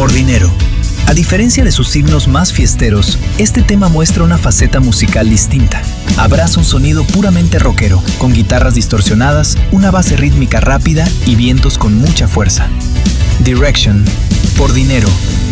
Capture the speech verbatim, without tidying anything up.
Por dinero. A diferencia de sus signos más fiesteros, este tema muestra una faceta musical distinta. Abraza un sonido puramente rockero, con guitarras distorsionadas, una base rítmica rápida y vientos con mucha fuerza. Direction. Por dinero.